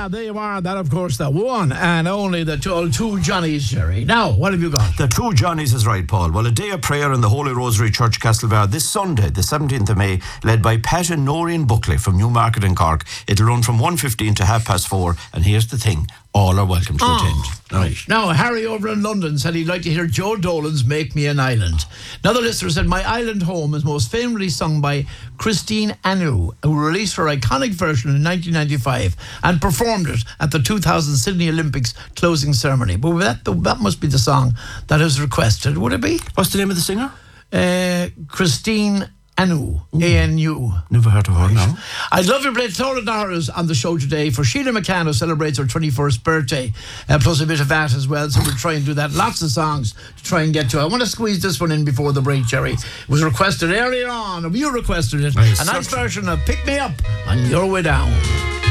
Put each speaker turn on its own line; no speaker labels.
there you are. That, of course, the one and only the two Johnnies, Jerry. Now, what have you got?
The two Johnnies is right, Paul. Well, a day of prayer in the Holy Rosary Church, Castlebar, this Sunday, the 17th of May, led by Pat and Noreen Buckley from Newmarket in Cork. It'll run from 1:15 to 4:30. And here's the thing. All are welcome to attend.
Right. Now, Harry over in London said he'd like to hear Joe Dolan's Make Me an Island. Another listener said, my island home is most famously sung by Christine Anu, who released her iconic version in 1995 and performed it at the 2000 Sydney Olympics closing ceremony. But that must be the song that is requested, would it be?
What's the name of the singer?
Christine Anu, A-N-U.
Never heard of her, no.
I'd love to play Total Dollars on the show today for Sheila McCann, who celebrates her 21st birthday, plus a bit of that as well, so we'll try and do that. Lots of songs to try and get to. I want to squeeze this one in before the break, Jerry. It was requested earlier on, you requested it. A nice version of Pick Me Up on Your Way Down.